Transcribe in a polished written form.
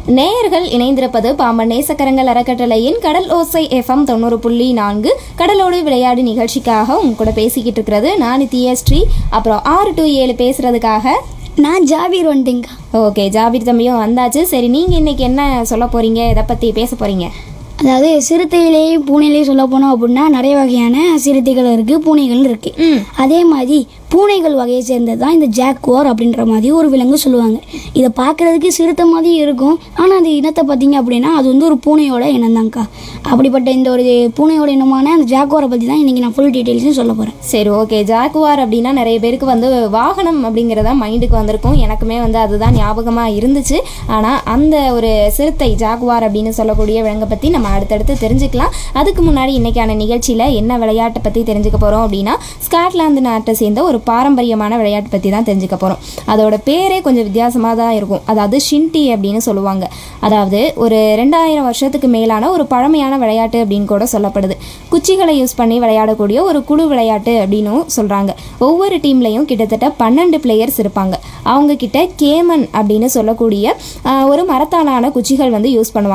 நேயர்கள் இணைந்திருப்பது பாம்பன் நேசக்கரங்கள் அறக்கட்டளையின் கடல் ஓசை FM 90.4 கடலோடு விளையாடு நிகழ்ச்சிக்காக உங்க கூட பேசிக்கிட்டு இருக்கிறது நான் நித்யஸ்ரீ. அப்புறம் 6 to 7 பேசுறதுக்காக நான் ஜாபீர் வந்துங்க. ஓகே, ஜாபீர் தம்பியும் வந்தாச்சு. சரி, நீங்க இன்னைக்கு என்ன சொல்ல போறீங்க, எதை பத்தி பேச போறீங்க? அதாவது சிறுத்தையிலேயும் பூனையிலேயும் சொல்ல போனோம் அப்படின்னா நிறைய வகையான சிறுத்தைகள் இருக்குது, பூனைகள் இருக்குது. அதே மாதிரி பூனைகள் வகையை சேர்ந்தது தான் இந்த ஜாக்குவார் அப்படின்ற மாதிரி ஒரு விலங்கு சொல்லுவாங்க. இதை பார்க்குறதுக்கு சிறுத்தை மாதிரி இருக்கும், ஆனால் அந்த இனத்தை பார்த்தீங்க அப்படின்னா அது வந்து ஒரு பூனையோட இனம் தான்க்கா. அப்படிப்பட்ட இந்த ஒரு பூனையோட இனமான அந்த ஜாக்குவாரை பற்றி தான் இன்றைக்கி நான் ஃபுல் டீட்டெயில்ஸும் சொல்ல போகிறேன். சரி, ஓகே. ஜாக்குவார் அப்படின்னா நிறைய பேருக்கு வந்து வாகனம் அப்படிங்கிறதா மைண்டுக்கு வந்திருக்கும். எனக்குமே வந்து அதுதான் ஞாபகமாக இருந்துச்சு. ஆனால் அந்த ஒரு சிறுத்தை ஜாக்குவார் அப்படின்னு சொல்லக்கூடிய விலங்கை பற்றி நம்ம அடுத்தடுத்து தெரிஞ்சுக்கலாம். அதுக்கு முன்னாடி இன்னைக்கான நிகழ்ச்சியில் என்ன விளையாட்டை பற்றி தெரிஞ்சுக்க போகிறோம் அப்படின்னா, ஸ்காட்லாந்து நாட்டை சேர்ந்த ஒரு பாரம்பரியமான விளையாட்டு பற்றி தான் தெரிஞ்சுக்க போகிறோம். அதோட பேரே கொஞ்சம் வித்தியாசமாக தான் இருக்கும். அதாவது ஷின்டி அப்படின்னு சொல்லுவாங்க. அதாவது ஒரு 2000 வருஷத்துக்கு மேலான ஒரு பழமையான விளையாட்டு அப்படின்னு கூட சொல்லப்படுது. குச்சிகளை யூஸ் பண்ணி விளையாடக்கூடிய ஒரு குழு விளையாட்டு அப்படின்னும் சொல்கிறாங்க. ஒவ்வொரு டீம்லையும் கிட்டத்தட்ட 12 பிளேயர்ஸ் இருப்பாங்க. அவங்க கிட்ட கேமன் அப்படின்னு சொல்லக்கூடிய ஒரு மரத்தாலான குச்சிகள் வந்து யூஸ் பண்ணுவாங்க.